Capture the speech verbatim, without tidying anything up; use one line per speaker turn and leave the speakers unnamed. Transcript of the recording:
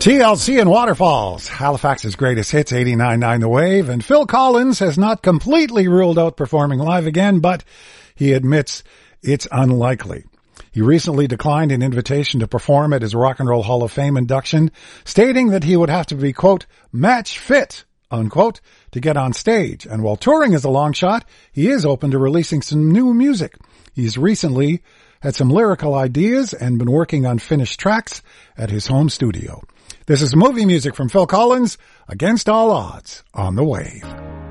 T L C and Waterfalls, Halifax's greatest hits, eighty-nine point nine The Wave, and Phil Collins has not completely ruled out performing live again, but he admits it's unlikely. He recently declined an invitation to perform at his Rock and Roll Hall of Fame induction, stating that he would have to be, quote, match fit, unquote, to get on stage. And while touring is a long shot, he is open to releasing some new music. He's recently had some lyrical ideas and been working on finished tracks at his home studio. This is movie music from Phil Collins, Against All Odds, on The Wave.